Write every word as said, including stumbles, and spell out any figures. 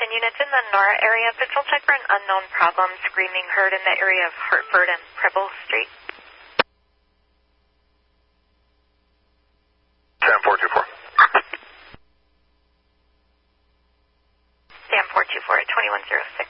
one units in the Nora area. Patrol check for an unknown problem. Screaming heard in the area of Hartford and Preble Street. Sam four two four. Sam four two four at twenty-one oh six.